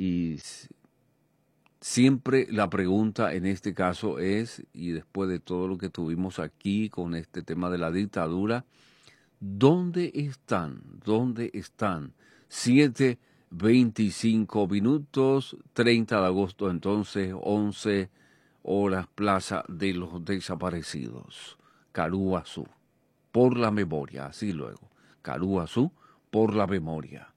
Y siempre la pregunta en este caso es, y después de todo lo que tuvimos aquí con este tema de la dictadura, ¿dónde están? ¿Dónde están? 7:25, 30 de agosto, entonces, 11 horas, Plaza de los Desaparecidos, Caruazú, por la memoria, así luego, Caruazú, por la memoria.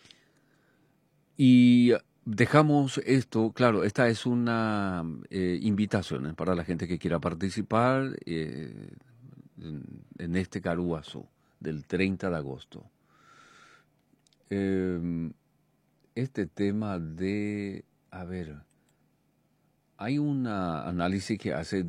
Y dejamos esto, claro, esta es una invitación para la gente que quiera participar en este Caruazú del 30 de agosto. Este tema de, a ver, hay un análisis que hace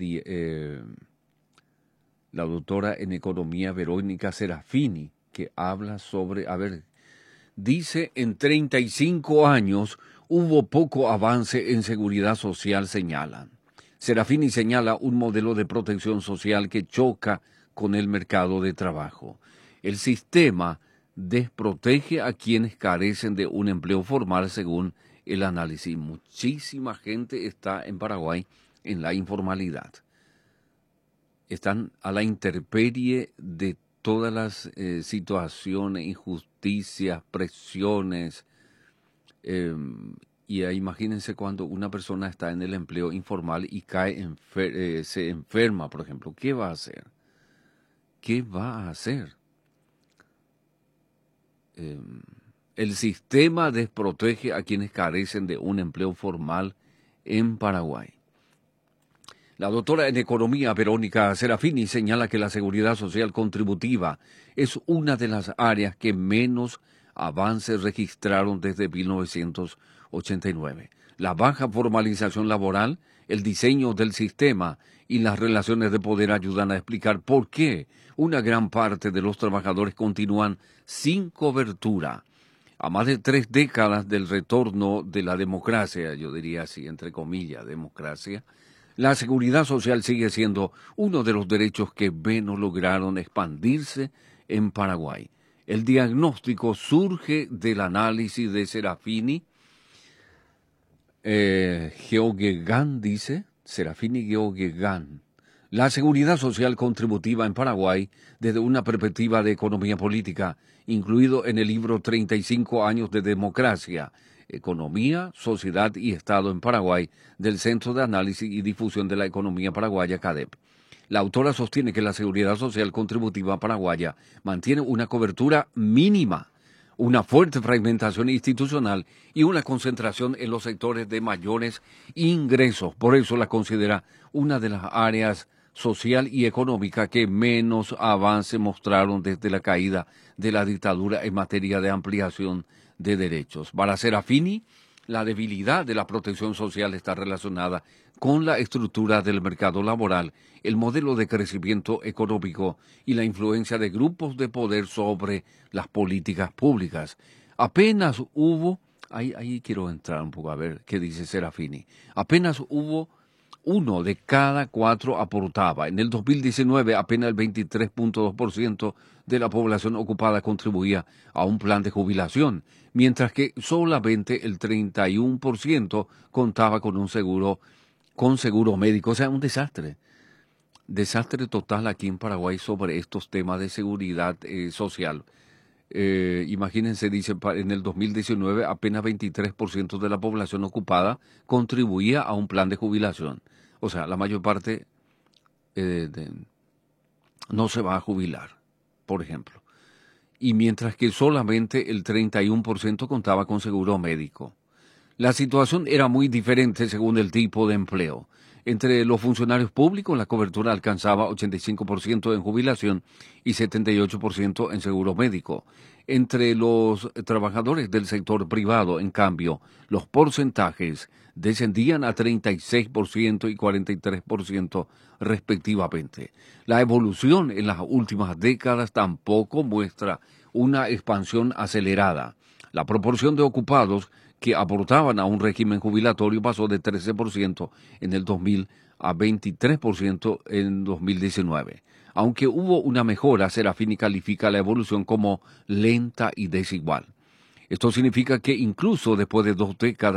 la doctora en economía Verónica Serafini, que habla sobre, a ver, dice, en 35 años hubo poco avance en seguridad social, señalan. Serafini señala un modelo de protección social que choca con el mercado de trabajo. El sistema desprotege a quienes carecen de un empleo formal, según el análisis. Muchísima gente está en Paraguay en la informalidad. Están a la intemperie de todas las situaciones, injusticias, presiones. Y imagínense cuando una persona está en el empleo informal y cae se enferma, por ejemplo. ¿Qué va a hacer? ¿Qué va a hacer? El sistema desprotege a quienes carecen de un empleo formal en Paraguay. La doctora en economía Verónica Serafini señala que la seguridad social contributiva es una de las áreas que menos avances registraron desde 1989. La baja formalización laboral, el diseño del sistema y las relaciones de poder ayudan a explicar por qué una gran parte de los trabajadores continúan sin cobertura. A más de 3 décadas del retorno de la democracia, yo diría así, entre comillas, democracia, la seguridad social sigue siendo uno de los derechos que menos lograron expandirse en Paraguay. El diagnóstico surge del análisis de Serafini Geoghegan, dice, Serafini Geoghegan. La seguridad social contributiva en Paraguay desde una perspectiva de economía política, incluido en el libro 35 años de democracia, Economía, Sociedad y Estado en Paraguay, del Centro de Análisis y Difusión de la Economía Paraguaya, CADEP. La autora sostiene que la seguridad social contributiva paraguaya mantiene una cobertura mínima, una fuerte fragmentación institucional y una concentración en los sectores de mayores ingresos. Por eso la considera una de las áreas social y económica que menos avance mostraron desde la caída de la dictadura en materia de ampliación de derechos. Para Serafini, la debilidad de la protección social está relacionada con la estructura del mercado laboral, el modelo de crecimiento económico y la influencia de grupos de poder sobre las políticas públicas. Apenas hubo, ahí quiero entrar un poco a ver qué dice Serafini, apenas hubo 1 de cada 4 aportaba. En el 2019 apenas el 23.2% de la población ocupada contribuía a un plan de jubilación, mientras que solamente el 31% contaba con seguro médico. O sea, un desastre. Desastre total aquí en Paraguay sobre estos temas de seguridad social. Imagínense, dice, en el 2019 apenas 23% de la población ocupada contribuía a un plan de jubilación. O sea, la mayor parte no se va a jubilar, por ejemplo. Y mientras que solamente el 31% contaba con seguro médico. La situación era muy diferente según el tipo de empleo. Entre los funcionarios públicos, la cobertura alcanzaba 85% en jubilación y 78% en seguro médico. Entre los trabajadores del sector privado, en cambio, los porcentajes descendían a 36% y 43% respectivamente. La evolución en las últimas décadas tampoco muestra una expansión acelerada. La proporción de ocupados que aportaban a un régimen jubilatorio pasó de 13% en el 2000 a 23% en 2019. Aunque hubo una mejora, Serafini califica la evolución como lenta y desigual. Esto significa que incluso después de 2 décadas